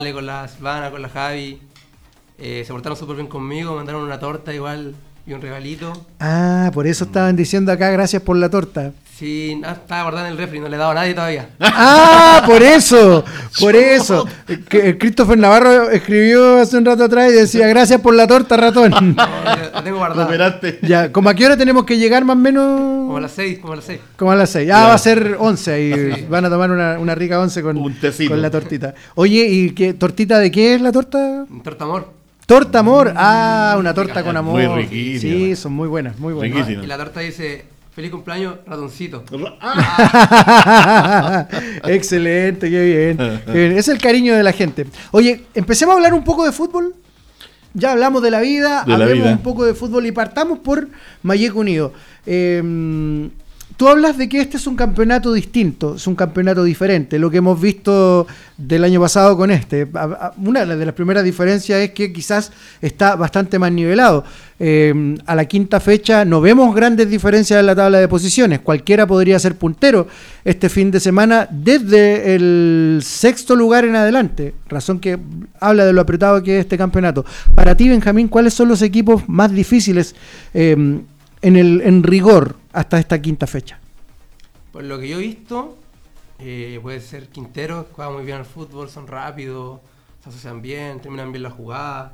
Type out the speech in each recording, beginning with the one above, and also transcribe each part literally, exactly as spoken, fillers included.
con la Silvana, con la Javi, eh, se portaron súper bien conmigo, mandaron una torta igual y un regalito. Ah, por eso estaban diciendo acá, gracias por la torta. Sí, no, estaba guardada en el refri, no le he dado a nadie todavía. Ah, por eso, por eso. Que Christopher Navarro escribió hace un rato atrás y decía, gracias por la torta, ratón. No, la tengo guardada. Ya, ¿como a qué hora tenemos que llegar más o menos? Como a las seis, como a las seis. Como a las seis. Ah, va a ser once y sí. Van a tomar una, una rica once con, con la tortita. Oye, ¿y qué tortita de qué es la torta? Torta amor. Torta amor. Ah, una torta con amor. Muy riquísima. Sí, son muy buenas, muy buenas. Riquísima. Y la torta dice, feliz cumpleaños, ratoncito. Ah. Excelente, qué bien. Qué bien. Es el cariño de la gente. Oye, empecemos a hablar un poco de fútbol. Ya hablamos de la vida, de hablemos la vida. un poco de fútbol y partamos por Mayeco Unido. Eh, tú hablas de que este es un campeonato distinto, es un campeonato diferente, lo que hemos visto del año pasado con este. Una de las primeras diferencias es que quizás está bastante más nivelado. Eh, a la quinta fecha no vemos grandes diferencias en la tabla de posiciones, cualquiera podría ser puntero este fin de semana desde el sexto lugar en adelante, razón que habla de lo apretado que es este campeonato. Para ti, Benjamín, ¿cuáles son los equipos más difíciles eh, en, el, en rigor hasta esta quinta fecha? Por lo que yo he visto, eh, puede ser Quintero, juega muy bien al fútbol, son rápidos, se asocian bien, terminan bien la jugada.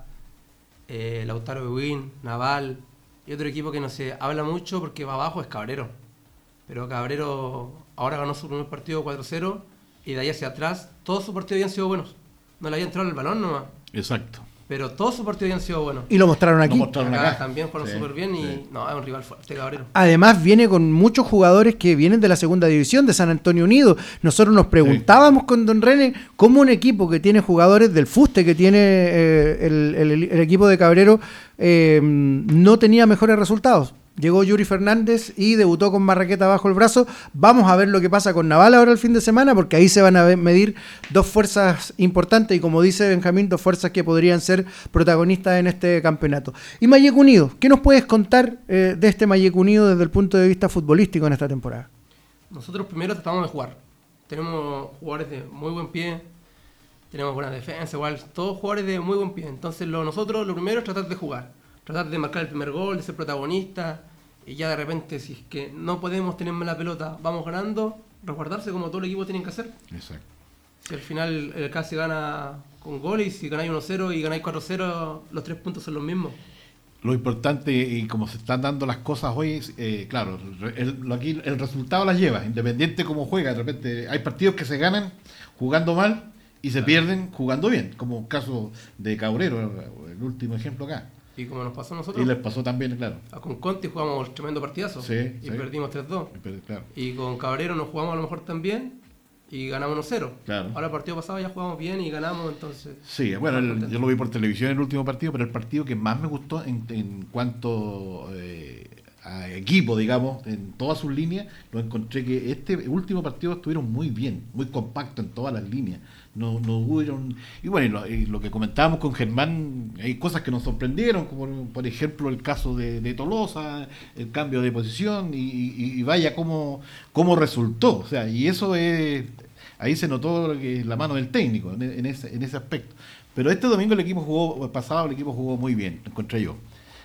Eh, Lautaro Ewin, Naval, y otro equipo que no se habla mucho porque va abajo es Cabrero. Pero Cabrero ahora ganó su primer partido cuatro cero y de ahí hacia atrás todos sus partidos habían sido buenos. No le había entrado el balón nomás. Exacto. Pero todos sus partidos habían sido buenos. Y lo mostraron aquí. Lo mostraron acá, acá. también fueron sí, súper bien y sí. no, es un rival fuerte, Cabrero. Además viene con muchos jugadores que vienen de la segunda división de San Antonio Unido. Nosotros nos preguntábamos sí. con Don René cómo un equipo que tiene jugadores del fuste que tiene eh, el, el, el equipo de Cabrero eh, no tenía mejores resultados. Llegó Yuri Fernández y debutó con Marraqueta bajo el brazo. Vamos a ver lo que pasa con Naval ahora el fin de semana, porque ahí se van a medir dos fuerzas importantes y, como dice Benjamín, dos fuerzas que podrían ser protagonistas en este campeonato. Y Mayeco Unido, ¿qué nos puedes contar eh, de este Mayeco Unido desde el punto de vista futbolístico en esta temporada? Nosotros primero tratamos de jugar. Tenemos jugadores de muy buen pie, tenemos buena defensa, igual, todos jugadores de muy buen pie. Entonces lo, nosotros lo primero es tratar de jugar. Tratar de marcar el primer gol, de ser protagonista, y ya de repente, si es que no podemos tener la pelota, vamos ganando, resguardarse como todo el equipo tiene que hacer. Exacto. Si al final el casi gana con goles, y si ganáis uno cero y ganáis cuatro cero, los tres puntos son los mismos. Lo importante, y como se están dando las cosas hoy, eh, claro, el, aquí el resultado las lleva, independiente cómo juega. De repente hay partidos que se ganan jugando mal y se claro. pierden jugando bien, como el caso de Cabrero, el último ejemplo acá. Y como nos pasó a nosotros. Y les pasó también, claro. Con Conti jugamos tremendo partidazo. Sí, y sí. perdimos tres dos. Claro. Y con Cabrero nos jugamos a lo mejor también y ganamos uno cero. Claro. Ahora el partido pasado ya jugamos bien y ganamos, entonces. Sí, bueno, el, yo lo vi por televisión el último partido, pero el partido que más me gustó en, en cuanto eh, a equipo, digamos, en todas sus líneas, lo encontré que este último partido estuvieron muy bien, muy compacto en todas las líneas. No, no hubieron, y bueno, y lo, y lo que comentábamos con Germán, hay cosas que nos sorprendieron, como por ejemplo el caso de, de Tolosa, el cambio de posición, y, y, y vaya cómo, cómo resultó, o sea, y eso es, ahí se notó que la mano del técnico en, en, ese, en ese aspecto. Pero este domingo el equipo jugó, el pasado el equipo jugó muy bien, lo encontré yo.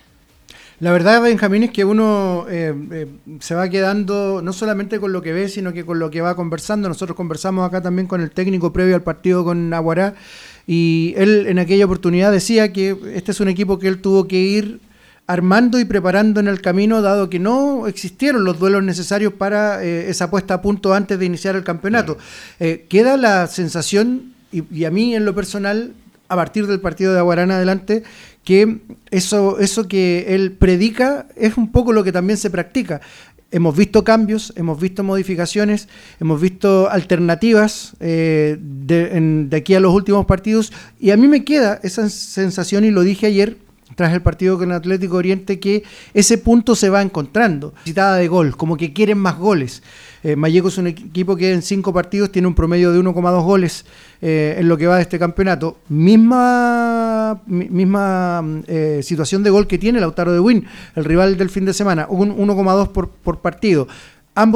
La verdad, Benjamín, es que uno eh, eh, se va quedando no solamente con lo que ve, sino que con lo que va conversando. Nosotros conversamos acá también con el técnico previo al partido con Aguará, y él en aquella oportunidad decía que este es un equipo que él tuvo que ir armando y preparando en el camino, dado que no existieron los duelos necesarios para eh, esa puesta a punto antes de iniciar el campeonato. Claro. Eh, queda la sensación, y, y a mí en lo personal, a partir del partido de Aguará en adelante, que eso, eso que él predica es un poco lo que también se practica. Hemos visto cambios, hemos visto modificaciones, hemos visto alternativas eh, de, en, de aquí a los últimos partidos, y a mí me queda esa sensación, y lo dije ayer tras el partido con Atlético Oriente, que ese punto se va encontrando. Citada de gol, como que quieren más goles. Eh, Mayeco es un equipo que en cinco partidos tiene un promedio de uno coma dos goles eh, en lo que va de este campeonato. Misma, misma eh, situación de gol que tiene Lautaro Ewin, el rival del fin de semana, un uno coma dos por, por partido.